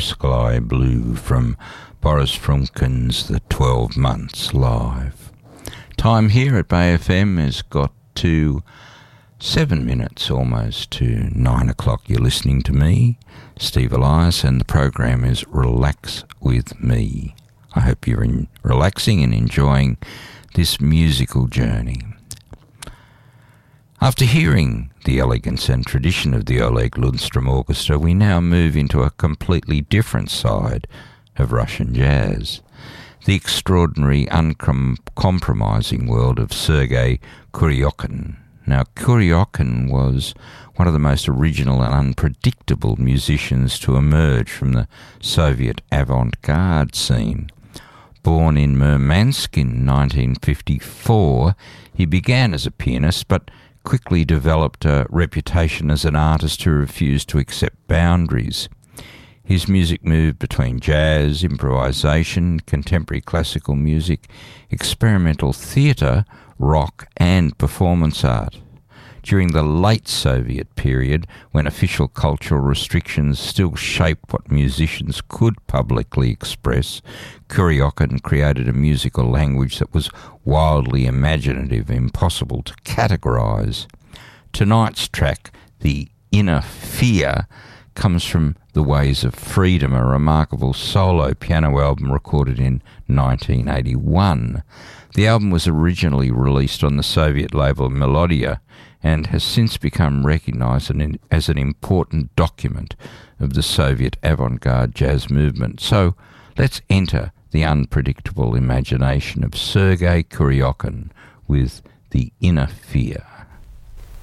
Sky Blue from Boris Frumkin's The 12 Months Live. Time here at Bay FM has got to 7 minutes almost to 9 o'clock. You're listening to me, Steve Elias, and the program is Relax With Me. I hope you're relaxing and enjoying this musical journey. After hearing the elegance and tradition of the Oleg Lundstrom Orchestra, we now move into a completely different side of Russian jazz. The extraordinary, uncompromising world of Sergei Kuryakin. Now, Kuryakin was one of the most original and unpredictable musicians to emerge from the Soviet avant-garde scene. Born in Murmansk in 1954, he began as a pianist, but quickly developed a reputation as an artist who refused to accept boundaries. His music moved between jazz, improvisation, contemporary classical music, experimental theatre, rock and performance art. During the late Soviet period, when official cultural restrictions still shaped what musicians could publicly express, Kuryakin created a musical language that was wildly imaginative, impossible to categorise. Tonight's track, The Inner Fear, comes from The Ways of Freedom, a remarkable solo piano album recorded in 1981. The album was originally released on the Soviet label Melodia and has since become recognised as an important document of the Soviet avant-garde jazz movement. So let's enter the unpredictable imagination of Sergei Kuryakin with The Inner Fear.